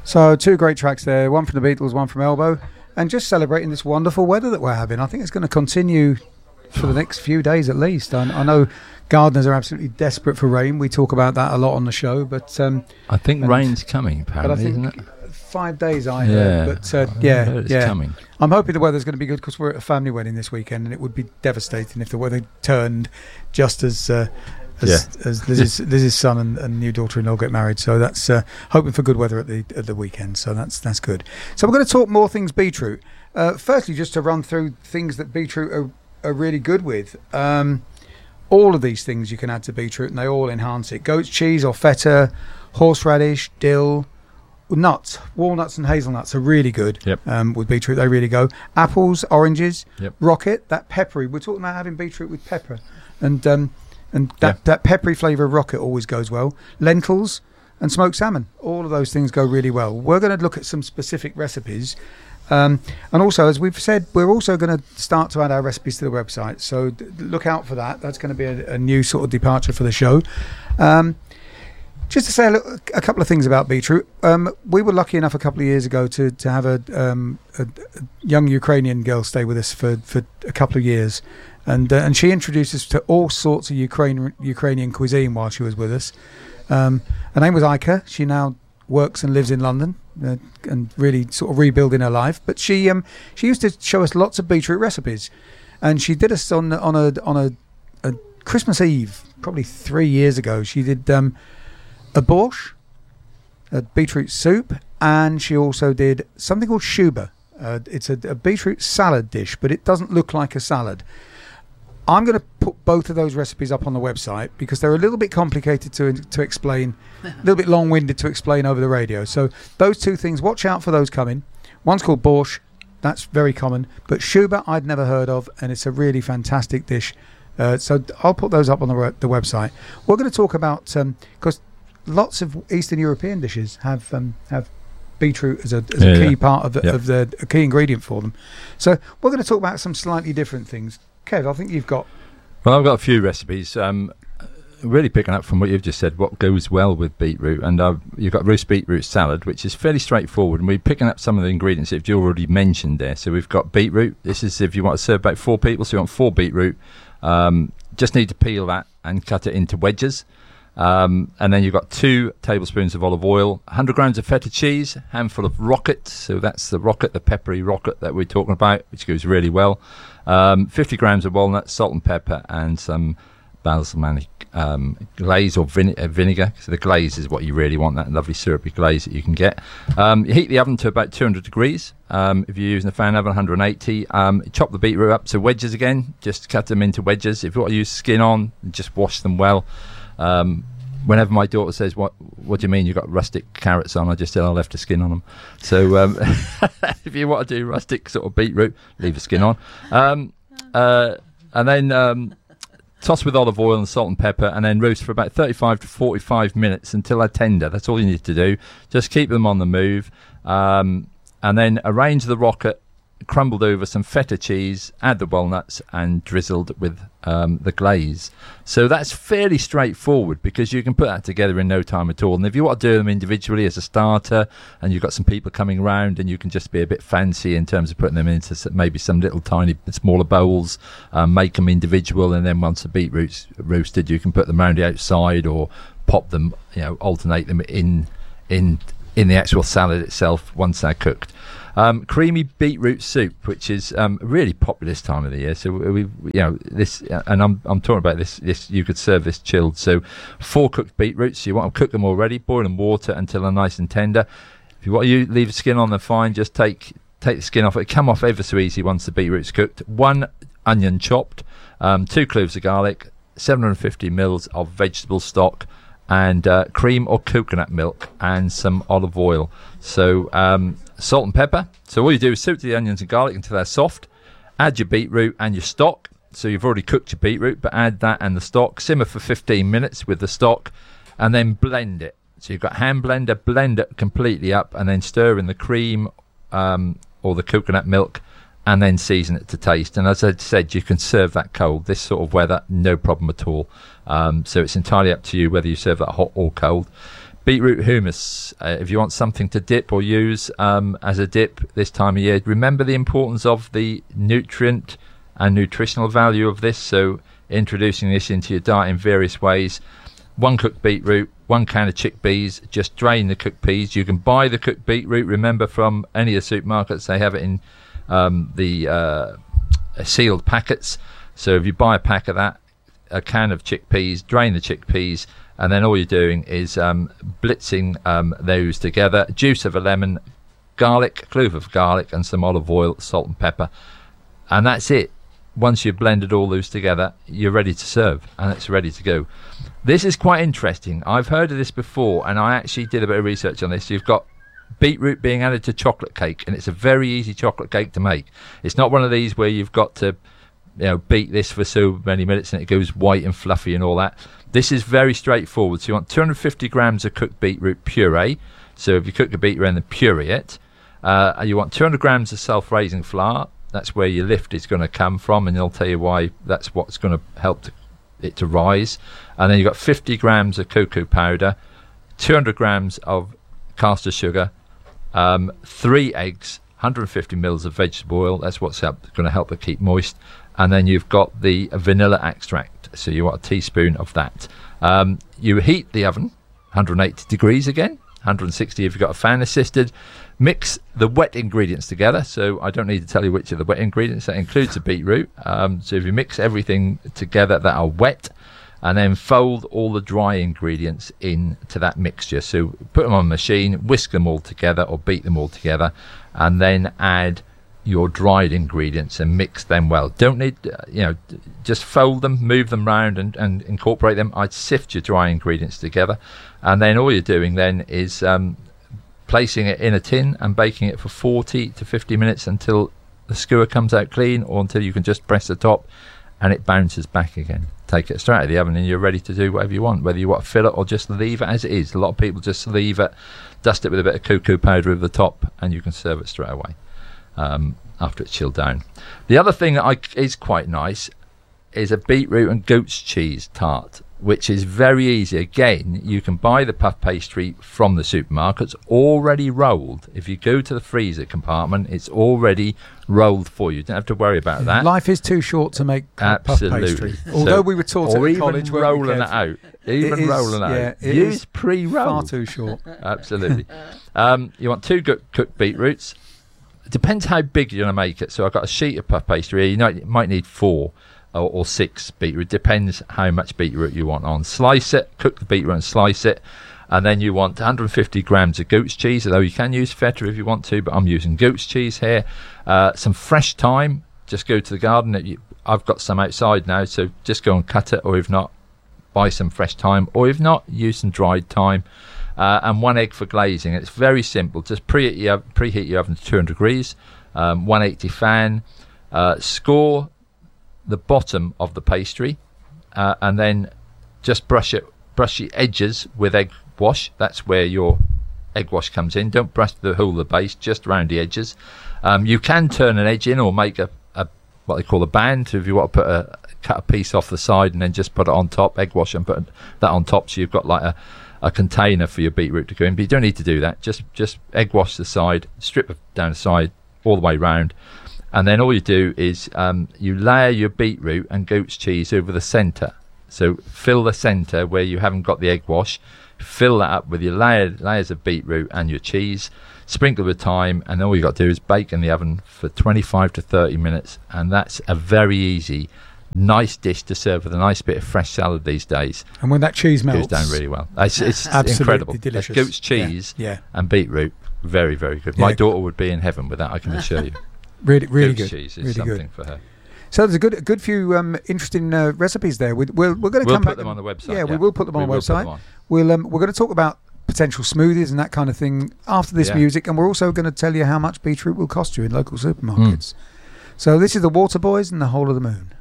So 2 great tracks there, one from the Beatles, one from Elbow, and just celebrating this wonderful weather that we're having. I think it's going to continue for the next few days at least. I know gardeners are absolutely desperate for rain. We talk about that a lot on the show, but I think rain's coming, apparently, isn't it? 5 days I heard, but it's coming. I'm hoping the weather's going to be good because we're at a family wedding this weekend, and it would be devastating if the weather turned just as Liz's son and new daughter-in-law get married. So that's hoping for good weather at the weekend. So that's good. So we're going to talk more things beetroot. Firstly, just to run through things that beetroot are really good with. All of these things you can add to beetroot, and they all enhance it. Goat's cheese or feta, horseradish, dill, nuts, walnuts and hazelnuts are really good. With beetroot. They really go. Apples, oranges, rocket, that peppery. We're talking about having beetroot with pepper, and that peppery flavour of rocket always goes well. Lentils and smoked salmon, all of those things go really well. We're going to look at some specific recipes, and also, as we've said, we're also going to start to add our recipes to the website, so look out for that. That's going to be a new sort of departure for the show. Just to say a couple of things about beetroot. We were lucky enough a couple of years ago to have a young Ukrainian girl stay with us for a couple of years. And she introduced us to all sorts of Ukrainian cuisine while she was with us. Her name was Aika. She now works and lives in London and really sort of rebuilding her life. But she used to show us lots of beetroot recipes, and she did us on a Christmas Eve, probably 3 years ago. She did a borscht, a beetroot soup, and she also did something called shuba. It's a beetroot salad dish, but it doesn't look like a salad. I'm going to put both of those recipes up on the website because they're a little bit complicated to explain, a little bit long-winded to explain over the radio. So those 2 things, watch out for those coming. One's called borscht, that's very common, but shuba I'd never heard of, and it's a really fantastic dish. So I'll put those up on the website. We're going to talk about, because lots of Eastern European dishes have beetroot as a key part of a key ingredient for them. So we're going to talk about some slightly different things. Kev, I think you've got... Well, I've got a few recipes. Really picking up from what you've just said, what goes well with beetroot. And you've got roast beetroot salad, which is fairly straightforward. And we're picking up some of the ingredients that you already mentioned there. So we've got beetroot. This is if you want to serve about 4 people. So you want 4 beetroot. Just need to peel that and cut it into wedges. And then you've got 2 tablespoons of olive oil, 100 grams of feta cheese, handful of rocket. So that's the rocket, the peppery rocket that we're talking about, which goes really well. 50 grams of walnuts, salt and pepper, and some balsamic glaze or vinegar. So the glaze is what you really want, that lovely syrupy glaze that you can get. You heat the oven to about 200 degrees. If you're using a fan oven, 180. Chop the beetroot up to wedges again. Just cut them into wedges. If you want to use skin on, just wash them well. Whenever my daughter says, what do you mean you've got rustic carrots on, I just tell her I left the skin on them. So if you want to do rustic sort of beetroot, leave the skin on. And then toss with olive oil and salt and pepper, and then roast for about 35 to 45 minutes until they're tender. That's all you need to do. Just keep them on the move. And then arrange the rocket, crumbled over some feta cheese, add the walnuts, and drizzled with the glaze. So that's fairly straightforward because you can put that together in no time at all. And if you want to do them individually as a starter, and you've got some people coming around, and you can just be a bit fancy in terms of putting them into maybe some little tiny smaller bowls, make them individual, and then once the beetroot's roasted, you can put them around the outside or pop them, alternate them in the actual salad itself once they're cooked. Creamy beetroot soup, which is really popular this time of the year. So this, and I'm talking about this. You could serve this chilled. So 4 cooked beetroots. You want to cook them already. Boil in water until they're nice and tender. If you want to leave the skin on, they're fine. Just take the skin off. It come off ever so easy once the beetroot's cooked. 1 onion chopped, 2 cloves of garlic, 750 mils of vegetable stock, and cream or coconut milk, and some olive oil. So salt and pepper. So all you do is soak the onions and garlic until they're soft. Add your beetroot and your stock. So you've already cooked your beetroot, but add that and the stock. Simmer for 15 minutes with the stock, and then blend it. So you've got hand blender, blend it completely up, and then stir in the cream or the coconut milk, and then season it to taste. And as I said, you can serve that cold. This sort of weather, no problem at all. So it's entirely up to you whether you serve that hot or cold. beetroot hummus. If you want something to dip or use as a dip this time of year, remember the importance of the nutrient and nutritional value of this. So introducing this into your diet in various ways. 1 cooked beetroot, 1 can of chickpeas. Just drain the cooked peas. You can buy the cooked beetroot, remember, from any of the supermarkets. They have it in the sealed packets. So if you buy a pack of that, a can of chickpeas, drain the chickpeas, and then all you're doing is blitzing those together. Juice of a lemon, garlic, clove of garlic, and some olive oil, salt and pepper. And that's it. Once you've blended all those together, you're ready to serve, and it's ready to go. This is quite interesting. I've heard of this before, and I actually did a bit of research on this. You've got beetroot being added to chocolate cake, and it's a very easy chocolate cake to make. It's not one of these where you've got to beat this for so many minutes and it goes white and fluffy and all that. This is very straightforward. So you want 250 grams of cooked beetroot puree. So if you cook the beetroot and then puree it, you want 200 grams of self-raising flour. That's where your lift is going to come from, and they'll tell you why that's what's going to help it to rise. And then you've got 50 grams of cocoa powder, 200 grams of caster sugar, 3 eggs, 150 mils of vegetable oil. That's what's going to help it keep moist. And then you've got the vanilla extract. So you want a teaspoon of that. You heat the oven, 180 degrees again, 160 if you've got a fan assisted. Mix the wet ingredients together. So I don't need to tell you which are the wet ingredients. That includes the beetroot. So if you mix everything together that are wet, and then fold all the dry ingredients into that mixture. So put them on a machine, whisk them all together or beat them all together, and then add your dried ingredients and mix them well. Don't need, just fold them, move them around and incorporate them. I'd sift your dry ingredients together, and then all you're doing then is placing it in a tin and baking it for 40 to 50 minutes until the skewer comes out clean, or until you can just press the top and it bounces back again. Take it straight out of the oven and you're ready to do whatever you want, whether you want to fill it or just leave it as it is. A lot of people just leave it, dust it with a bit of cocoa powder over the top, and you can serve it straight away after it's chilled down. The other thing that is quite nice is a beetroot and goat's cheese tart, which is very easy. Again, you can buy the puff pastry from the supermarkets already rolled. If you go to the freezer compartment, it's already rolled for you. You don't have to worry about that. Life is too short to make puff pastry. Although we were taught at college, or even rolling it out. Even rolling it out. Use pre-rolled. Far too short. Absolutely. You want 2 cooked beetroots. It depends how big you're going to make it. So I've got a sheet of puff pastry here. You might need 4 or 6 beetroot. Depends how much beetroot you want on. Slice it, cook the beetroot and slice it. And then you want 150 grams of goat's cheese, although you can use feta if you want to, but I'm using goat's cheese here. Some fresh thyme. Just go to the garden. I've got some outside now, so just go and cut it, or if not, buy some fresh thyme, or if not, use some dried thyme. And 1 egg for glazing. It's very simple. Just preheat your oven to 200 degrees, 180 fan. Score the bottom of the pastry, and then just brush the edges with egg wash. That's where your egg wash comes in. Don't brush the whole of the base, just around the edges. You can turn an edge in or make a what they call a band. So if you want to cut a piece off the side and then just put it on top, egg wash and put that on top, so you've got like a container for your beetroot to go in. But you don't need to do that. Just egg wash the side, strip it down the side all the way round, and then all you do is you layer your beetroot and goat's cheese over the centre. So fill the centre where you haven't got the egg wash, fill that up with your layers of beetroot and your cheese, sprinkle with thyme, and all you got to do is bake in the oven for 25 to 30 minutes, and that's a very easy, nice dish to serve with a nice bit of fresh salad these days. And when that cheese melts, it goes down really well. It's incredible. Delicious. Goat's cheese and beetroot, very, very good. My daughter would be in heaven with that, I can assure you. Really goat's good. Cheese is really something good for her. So there's a good few interesting recipes there. We're going to come back. We'll put them on the website. Yeah, we will put them on the website. We're going to talk about potential smoothies and that kind of thing after this music, and we're also going to tell you how much beetroot will cost you in local supermarkets. So this is the Waterboys and the Whole of the Moon.